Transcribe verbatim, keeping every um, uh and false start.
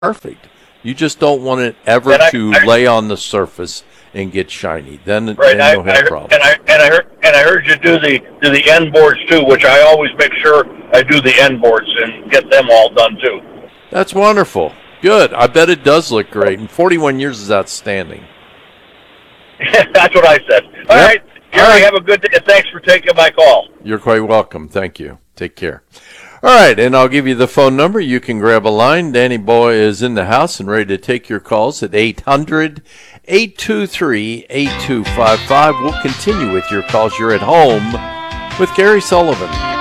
perfect. You just don't want it ever And I, to I, lay on the surface and get shiny. Then, right. then I, you'll I have problems. and I and I heard and I heard you do the do the end boards too, which I always make sure I do the end boards and get them all done too. That's wonderful. Good. I bet it does look great. And forty-one years is outstanding. That's what I said. All Yep. right, Jerry, All right. have a good day. Thanks for taking my call. You're quite welcome. Thank you. Take care. All right, and I'll give you the phone number. You can grab a line. Danny Boy is in the house and ready to take your calls at eight hundred, eight two three, eight two five five. We'll continue with your calls. You're at home with Gary Sullivan.